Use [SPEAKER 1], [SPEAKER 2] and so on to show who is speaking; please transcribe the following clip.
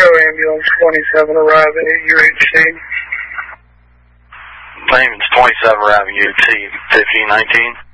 [SPEAKER 1] Chicago, ambulance 27 arriving at UHC.
[SPEAKER 2] Name is 27 Avenue T 1519.